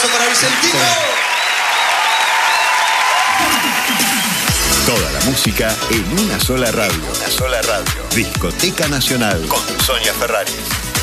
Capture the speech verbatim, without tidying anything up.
aplauso para Vicentino. Toda la música en una sola radio. Una sola radio. Discoteca Nacional con Sonia Ferraris.